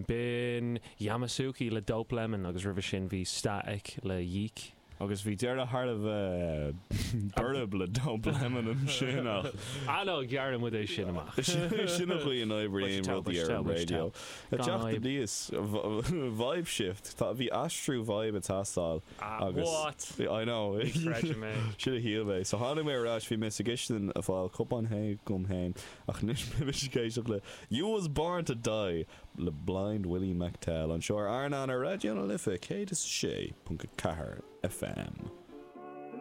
bin Yamasuki le Dope Lemon agus rih sin bhí Static le Yeek. Agus bhí dear a heart of burb le Dope Lemon an sinach. No, gearan mu é sin amach. Sinna chuí an Ibrahim rudí ar radio. Teach the díos vibe shift. Tá bhí astrú vibe atástal. What? I know. Should have healed me. So hána mé rás bhí mis agistan a fáil cupán hain gum hain ach nis céisiach le You Was Born to Die le Blind Willie McTell an seoir Arnan a radio na lifa cé is sé punca cahar FM.